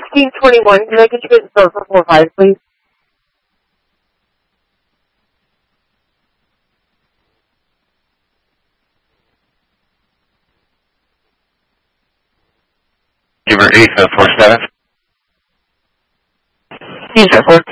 1621. Can I get you in store for 45, please? Give her 847. Yes, sir.